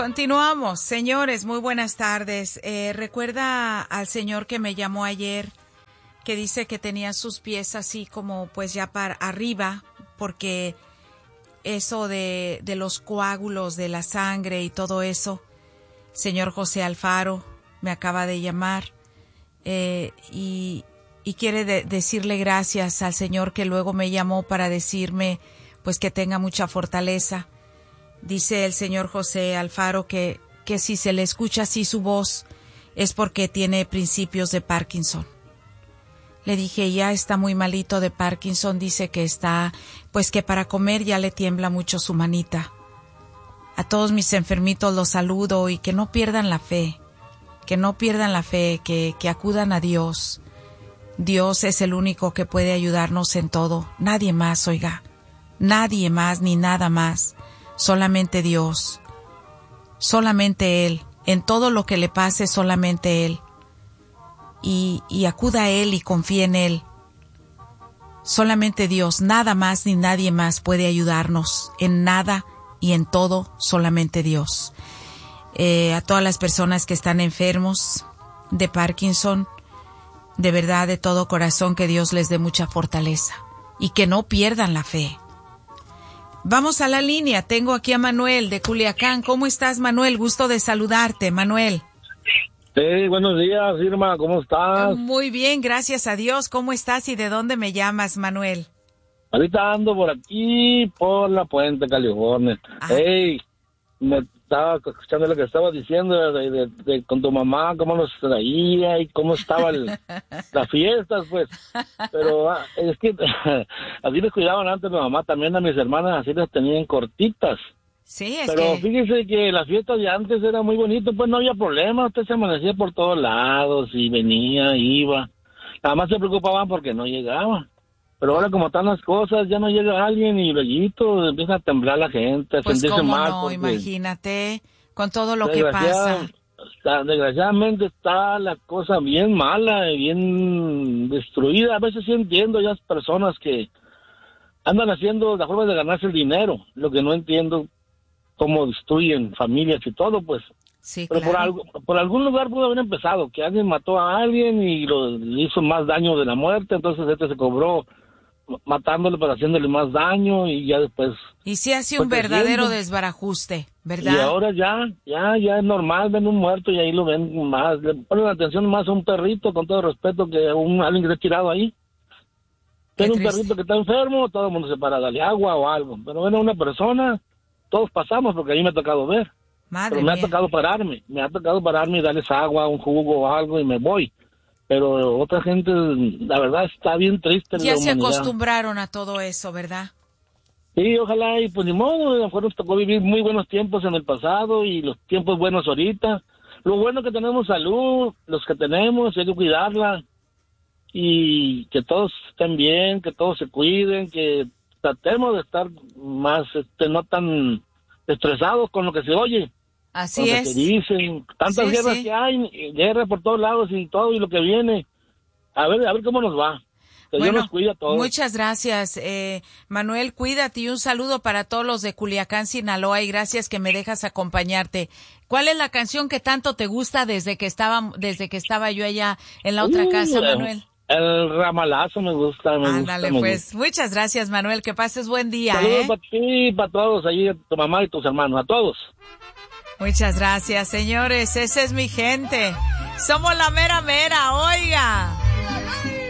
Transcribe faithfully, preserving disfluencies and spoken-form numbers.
Continuamos, señores, muy buenas tardes. Eh, recuerda al señor que me llamó ayer, que dice que tenía sus pies así como pues ya para arriba, porque eso de, de los coágulos de la sangre y todo eso. Señor José Alfaro me acaba de llamar eh, y, y quiere de, decirle gracias al señor que luego me llamó para decirme pues que tenga mucha fortaleza. Dice el señor José Alfaro que, que si se le escucha así su voz es porque tiene principios de Parkinson. Le dije, ya está muy malito de Parkinson, dice que está, pues que para comer ya le tiembla mucho su manita. A todos mis enfermitos los saludo y que no pierdan la fe, que no pierdan la fe, que, que acudan a Dios. Dios es el único que puede ayudarnos en todo, nadie más, oiga, nadie más ni nada más. Solamente Dios, solamente Él, en todo lo que le pase solamente Él, y, y acuda a Él y confíe en Él. Solamente Dios, nada más ni nadie más puede ayudarnos, en nada y en todo, solamente Dios. Eh, a todas las personas que están enfermos de Parkinson, de verdad, de todo corazón, que Dios les dé mucha fortaleza y que no pierdan la fe. Vamos a la línea, tengo aquí a Manuel de Culiacán. ¿Cómo estás, Manuel? Gusto de saludarte, Manuel. Sí, buenos días, Irma, ¿cómo estás? Muy bien, gracias a Dios. ¿Cómo estás y de dónde me llamas, Manuel? Ahorita ando por aquí, por la Puente, California. Ah. Hey, me estaba escuchando lo que estabas diciendo de, de, de, con tu mamá, cómo nos traía y cómo estaban las fiestas, pues. Pero ah, es que así les cuidaban antes mi mamá, también a mis hermanas así las tenían cortitas. Sí, es Pero que... fíjese que las fiestas de antes era muy bonito, pues no había problema, usted se amanecía por todos lados y venía, iba. Nada más se preocupaban porque no llegaba. Pero ahora como están las cosas, ya no llega alguien y luego empieza a temblar la gente, a pues sentirse cómo mal. no, porque imagínate, con todo lo que pasa. Está, desgraciadamente está la cosa bien mala, bien destruida. A veces sí entiendo ya las personas que andan haciendo la forma de ganarse el dinero. Lo que no entiendo, cómo destruyen familias y todo, pues. Sí, pero claro. por algo, por algún lugar pudo haber empezado, que alguien mató a alguien y lo, le hizo más daño de la muerte, entonces este se cobró matándole para haciéndole más daño y ya después... Y sí hace un verdadero desbarajuste, ¿verdad? Y ahora ya, ya, ya es normal, ven un muerto y ahí lo ven más, le ponen atención más a un perrito, con todo respeto, que a un, alguien que esté tirado ahí. Ven un perrito que está enfermo, todo el mundo se para a darle agua o algo, pero ven a una persona, todos pasamos porque a mí me ha tocado ver. Madre pero me mía. ha tocado pararme, me ha tocado pararme y darles agua, un jugo o algo y me voy. Pero otra gente, la verdad, está bien triste. Ya la se humanidad. acostumbraron a todo eso, ¿verdad? Sí, ojalá, y pues ni modo, a lo mejor nos tocó vivir muy buenos tiempos en el pasado y los tiempos buenos ahorita. Lo bueno que tenemos salud, los que tenemos, hay que cuidarla y que todos estén bien, que todos se cuiden, que tratemos de estar más, este, no tan estresados con lo que se oye. Así lo es. que se dicen, tantas sí, guerras sí. que hay, guerras por todos lados y todo y lo que viene. A ver, a ver cómo nos va. Que bueno, Dios nos cuida a todos. Muchas gracias, eh, Manuel, cuídate y un saludo para todos los de Culiacán, Sinaloa, y gracias que me dejas acompañarte. ¿Cuál es la canción que tanto te gusta desde que estaba, desde que estaba yo allá en la otra uh, casa, Manuel? El ramalazo me gusta, me Ándale, gusta. Me pues, gusta. muchas gracias, Manuel, que pases buen día. Saludos ¿eh? para ti, para todos, ahí, tu mamá y tus hermanos, a todos. Muchas gracias, señores, esa es mi gente. Somos la mera mera, oiga.